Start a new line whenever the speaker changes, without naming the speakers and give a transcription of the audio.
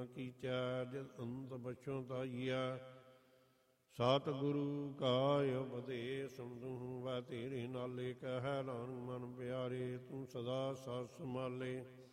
ਕੀਚੈ ਜਿਸ ਅੰਤ ਬਛੋਂ ਤਾਈਆ। ਸਤਿਗੁਰੂ ਕਾ ਉਪਦੇਸ ਸੁਣਦੂੰ ਵੈ ਤੇਰੇ ਨਾਲੇ। ਕਹਿ ਨਾਨਕ ਮਨ ਪਿਆਰੇ ਤੂੰ ਸਦਾ ਸਤ ਸੰਭਾਲੇ।